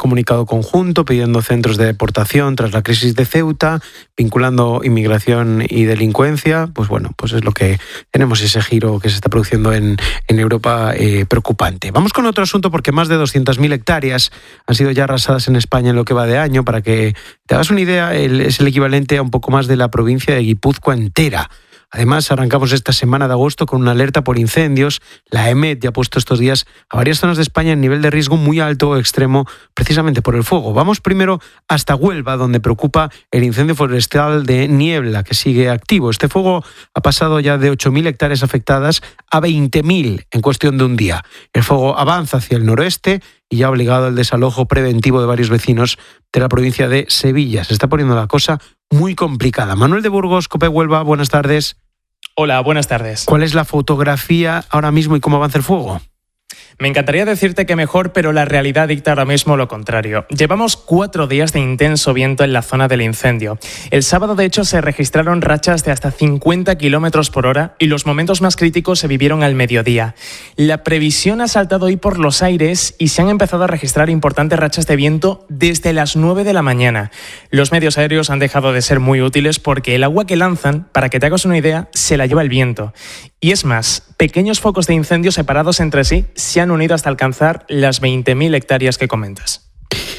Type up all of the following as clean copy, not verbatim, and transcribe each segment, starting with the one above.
comunicado conjunto pidiendo centros de deportación tras la crisis de Ceuta, vinculando inmigración y delincuencia. Pues bueno, pues es lo que tenemos, ese giro que se está produciendo en Europa preocupante. Vamos con otro asunto, porque más de 200.000 hectáreas han sido ya arrasadas en España en lo que va de año. Para que te hagas una idea, es el equivalente a un poco más de la provincia de Guipúzcoa entera. Además, arrancamos esta semana de agosto con una alerta por incendios. La EMET ya ha puesto estos días a varias zonas de España en nivel de riesgo muy alto o extremo, precisamente por el fuego. Vamos primero hasta Huelva, donde preocupa el incendio forestal de Niebla, que sigue activo. Este fuego ha pasado ya de 8.000 hectáreas afectadas a 20.000 en cuestión de un día. El fuego avanza hacia el noroeste y ya ha obligado al desalojo preventivo de varios vecinos de la provincia de Sevilla. Se está poniendo la cosa muy complicada. Manuel de Burgos, COPE Huelva, buenas tardes. Hola, buenas tardes. ¿Cuál es la fotografía ahora mismo y cómo avanza el fuego? Me encantaría decirte que mejor, pero la realidad dicta ahora mismo lo contrario. Llevamos 4 días de intenso viento en la zona del incendio. El sábado, de hecho, se registraron rachas de hasta 50 kilómetros por hora y los momentos más críticos se vivieron al mediodía. La previsión ha saltado hoy por los aires y se han empezado a registrar importantes rachas de viento desde las 9 de la mañana. Los medios aéreos han dejado de ser muy útiles porque el agua que lanzan, para que te hagas una idea, se la lleva el viento. Y es más, pequeños focos de incendio separados entre sí se han unido hasta alcanzar las 20.000 hectáreas que comentas.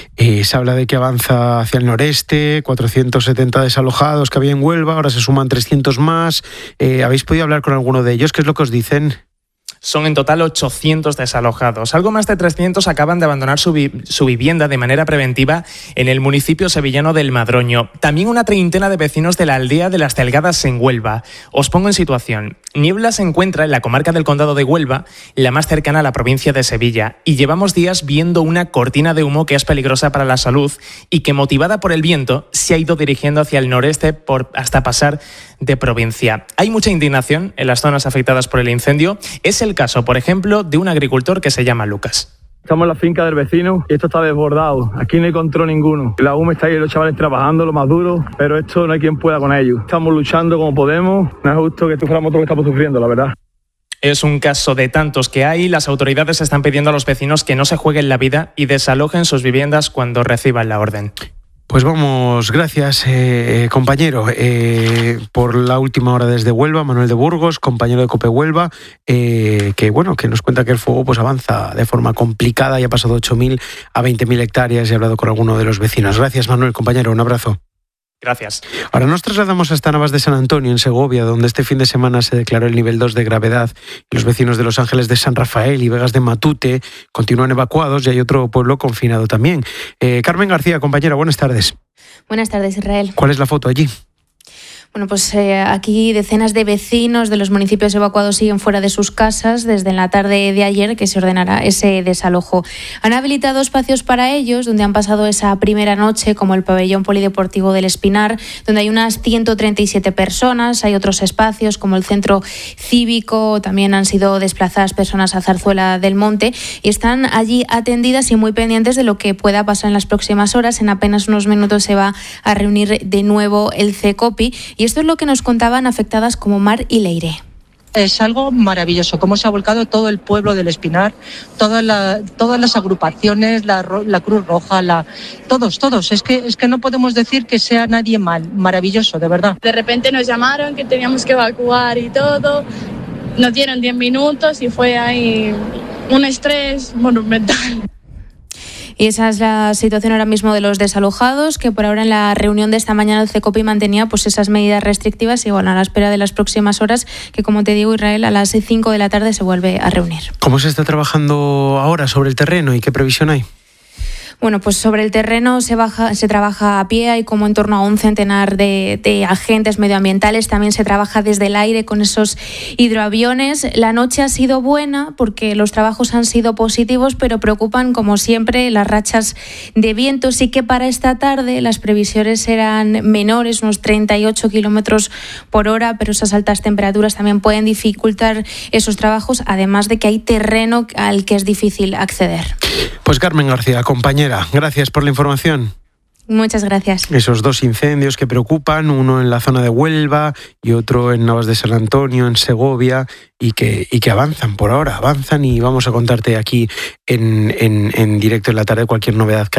Se habla de que avanza hacia el noreste, 470 desalojados que había en Huelva, ahora se suman 300 más. ¿Habéis podido hablar con alguno de ellos? ¿Qué es lo que os dicen? Son en total 800 desalojados. Algo más de 300 acaban de abandonar su vivienda de manera preventiva en el municipio sevillano del Madroño. También una treintena de vecinos de la aldea de Las Delgadas en Huelva. Os pongo en situación. Niebla se encuentra en la comarca del Condado de Huelva, la más cercana a la provincia de Sevilla, y llevamos días viendo una cortina de humo que es peligrosa para la salud y que, motivada por el viento, se ha ido dirigiendo hacia el noreste hasta pasar de provincia. Hay mucha indignación en las zonas afectadas por el incendio. Es el caso, por ejemplo, de un agricultor que se llama Lucas. Estamos en la finca del vecino y esto está desbordado. Aquí no hay control ninguno. La UME está ahí, los chavales trabajando lo más duro, pero esto no hay quien pueda con ellos. Estamos luchando como podemos. No es justo que suframos todo lo que estamos sufriendo, la verdad. Es un caso de tantos que hay. Las autoridades están pidiendo a los vecinos que no se jueguen la vida y desalojen sus viviendas cuando reciban la orden. Pues vamos, gracias compañero, por la última hora desde Huelva, Manuel de Burgos, compañero de COPE Huelva, que nos cuenta que el fuego pues avanza de forma complicada y ha pasado 8.000 a 20.000 hectáreas y ha hablado con alguno de los vecinos. Gracias Manuel, compañero, un abrazo. Gracias. Ahora nos trasladamos hasta Navas de San Antonio, en Segovia, donde este fin de semana se declaró el nivel 2 de gravedad. Los vecinos de Los Ángeles de San Rafael y Vegas de Matute continúan evacuados y hay otro pueblo confinado también. Carmen García, compañera, buenas tardes. Buenas tardes, Israel. ¿Cuál es la foto allí? Bueno, pues aquí decenas de vecinos de los municipios evacuados siguen fuera de sus casas desde la tarde de ayer que se ordenará ese desalojo. Han habilitado espacios para ellos donde han pasado esa primera noche, como el pabellón polideportivo del Espinar, donde hay unas 137 personas. Hay otros espacios como el centro cívico, también han sido desplazadas personas a Zarzuela del Monte y están allí atendidas y muy pendientes de lo que pueda pasar en las próximas horas. En apenas unos minutos se va a reunir de nuevo el CECOPI. Y esto es lo que nos contaban afectadas como Mar y Leire. Es algo maravilloso, cómo se ha volcado todo el pueblo del Espinar, todas las agrupaciones, la Cruz Roja, todos. Es que no podemos decir que sea nadie mal, maravilloso, de verdad. De repente nos llamaron que teníamos que evacuar y todo, nos dieron 10 minutos y fue ahí un estrés monumental. Y esa es la situación ahora mismo de los desalojados, que por ahora en la reunión de esta mañana el CECOPI mantenía pues esas medidas restrictivas y bueno, a la espera de las próximas horas, que como te digo, Israel, a las 5 de la tarde se vuelve a reunir. ¿Cómo se está trabajando ahora sobre el terreno y qué previsión hay? Bueno, pues sobre el terreno se trabaja a pie, hay como en torno a un centenar de agentes medioambientales, también se trabaja desde el aire con esos hidroaviones. La noche ha sido buena porque los trabajos han sido positivos, pero preocupan como siempre las rachas de viento. Sí que para esta tarde las previsiones eran menores, unos 38 kilómetros por hora, pero esas altas temperaturas también pueden dificultar esos trabajos, además de que hay terreno al que es difícil acceder. Pues Carmen García, compañera, gracias por la información. Muchas gracias. Esos dos incendios que preocupan, uno en la zona de Huelva y otro en Navas de San Antonio, en Segovia, y que avanzan por ahora, y vamos a contarte aquí en directo en la tarde cualquier novedad que haya.